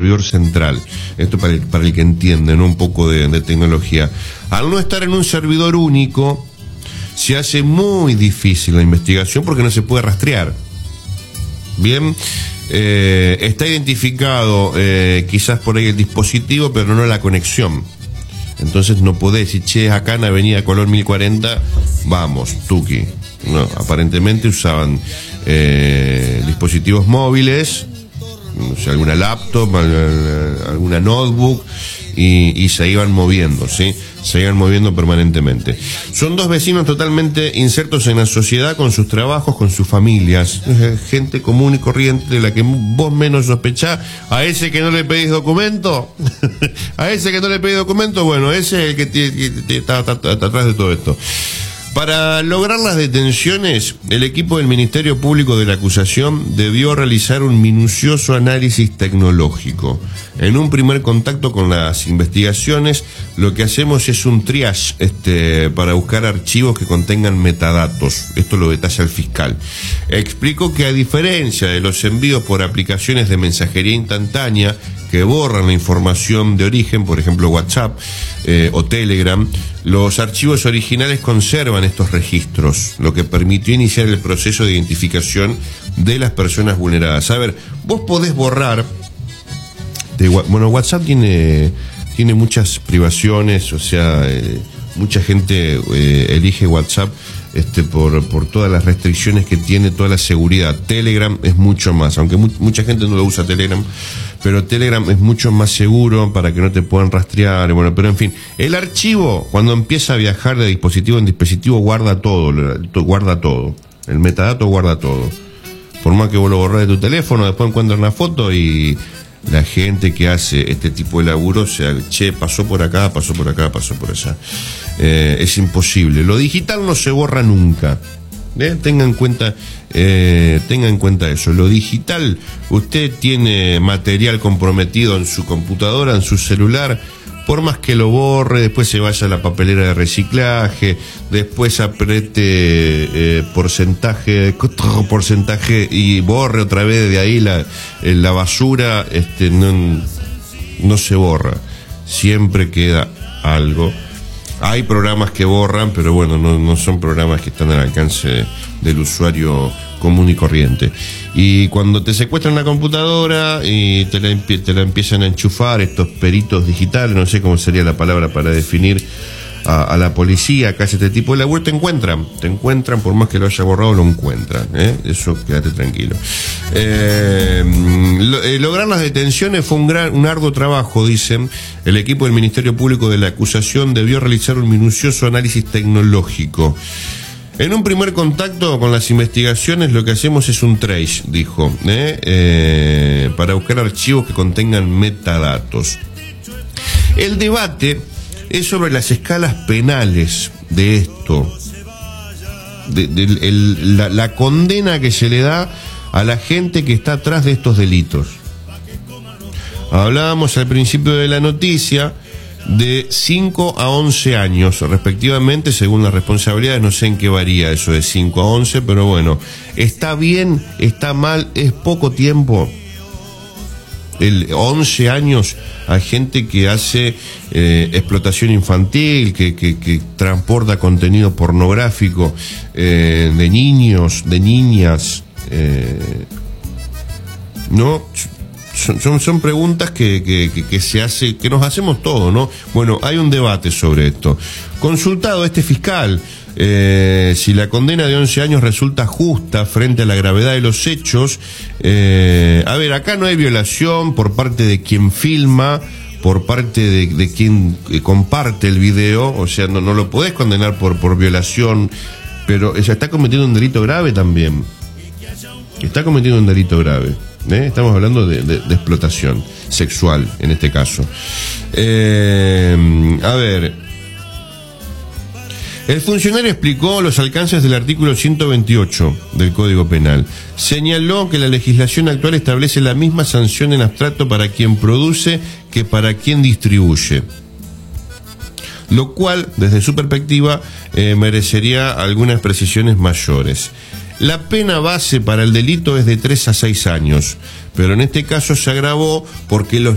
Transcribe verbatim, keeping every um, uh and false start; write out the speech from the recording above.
servidor central. Esto para el, para el que entiende, ¿no? Un poco de, de tecnología. Al no estar en un servidor único, se hace muy difícil la investigación porque no se puede rastrear. Bien, eh, está identificado eh, quizás por ahí el dispositivo, pero no la conexión. Entonces no podés decir, che, acá en Avenida Colón mil cuarenta, vamos, tuki. No, aparentemente usaban eh, dispositivos móviles, no sé, alguna laptop, alguna notebook, y, y se iban moviendo, ¿sí? Se iban moviendo permanentemente. Son dos vecinos totalmente insertos en la sociedad, con sus trabajos, con sus familias. Gente común y corriente, de la que vos menos sospechás. A ese que no le pedís documento, a ese que no le pedís documento, bueno, ese es el que está atrás de todo esto. Para lograr las detenciones, el equipo del Ministerio Público de la Acusación debió realizar un minucioso análisis tecnológico. En un primer contacto con las investigaciones, lo que hacemos es un triage este, para buscar archivos que contengan metadatos. Esto lo detalla el fiscal. Explico que, a diferencia de los envíos por aplicaciones de mensajería instantánea que borran la información de origen, por ejemplo WhatsApp eh, o Telegram, los archivos originales conservan estos registros, lo que permitió iniciar el proceso de identificación de las personas vulneradas. A ver, vos podés borrar, de, bueno, WhatsApp tiene, tiene muchas privaciones, o sea, eh, mucha gente eh, elige WhatsApp este, por, por todas las restricciones que tiene, toda la seguridad. Telegram es mucho más, aunque mu mucha gente no lo usa Telegram, pero Telegram es mucho más seguro para que no te puedan rastrear. Bueno, pero en fin, el archivo, cuando empieza a viajar de dispositivo en dispositivo, guarda todo, guarda todo. El metadato guarda todo. Por más que vos lo borrás de tu teléfono, después encuentras una foto y la gente que hace este tipo de laburo, o sea, che, pasó por acá, pasó por acá, pasó por allá. Eh, es imposible. Lo digital no se borra nunca. ¿Eh? Tenga en cuenta, eh, tenga en cuenta eso. Lo digital, usted tiene material comprometido en su computadora, en su celular, por más que lo borre, después se vaya a la papelera de reciclaje, después apriete eh, porcentaje, porcentaje y borre otra vez de ahí la, la basura, este, no, no se borra, siempre queda algo. Hay programas que borran, pero bueno, no, no son programas que están al alcance del usuario común y corriente. Y cuando te secuestran una computadora y te la, te la empiezan a enchufar estos peritos digitales, no sé cómo sería la palabra para definir a, a la policía que hace este tipo de laburo, te encuentran, te encuentran, por más que lo haya borrado, lo encuentran, ¿eh? Eso, quédate tranquilo. Eh, lo, eh, lograr las detenciones fue un gran, un arduo trabajo, dicen. El equipo del Ministerio Público de la Acusación debió realizar un minucioso análisis tecnológico. En un primer contacto con las investigaciones, lo que hacemos es un trace, dijo, ¿eh? Eh, para buscar archivos que contengan metadatos. El debate es sobre las escalas penales de esto, de, de, el, la, la condena que se le da a la gente que está atrás de estos delitos. Hablábamos al principio de la noticia de cinco a once años, respectivamente, según las responsabilidades. No sé en qué varía eso de cinco a once, pero bueno, está bien, está mal, es poco tiempo. El once años a gente que hace eh, explotación infantil, que, que, que transporta contenido pornográfico eh, de niños, de niñas, eh, ¿no? Son, son, son preguntas que, que, que, que se hace, que nos hacemos todos, ¿no? Bueno, hay un debate sobre esto. Consultado este fiscal, eh, si la condena de once años resulta justa frente a la gravedad de los hechos, eh, a ver, acá no hay violación por parte de quien filma, por parte de, de quien comparte el video, o sea, no, no lo podés condenar por, por violación, pero ella está cometiendo un delito grave también. Está cometiendo un delito grave. ¿Eh? Estamos hablando de, de, de explotación sexual en este caso. Eh, a ver, el funcionario explicó los alcances del artículo ciento veintiocho del Código Penal. Señaló que la legislación actual establece la misma sanción en abstracto para quien produce que para quien distribuye, lo cual, desde su perspectiva, eh, merecería algunas precisiones mayores. La pena base para el delito es de tres a seis años, pero en este caso se agravó porque los